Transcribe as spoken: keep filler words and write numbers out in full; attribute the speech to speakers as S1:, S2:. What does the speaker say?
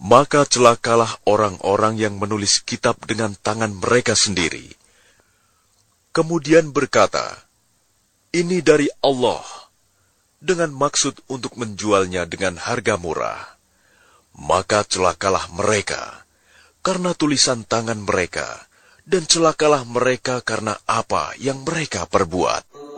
S1: Maka celakalah orang-orang yang menulis kitab dengan tangan mereka sendiri. Kemudian berkata, "Ini dari Allah," dengan maksud untuk menjualnya dengan harga murah. Maka celakalah mereka karena tulisan tangan mereka, dan celakalah mereka karena apa yang mereka perbuat.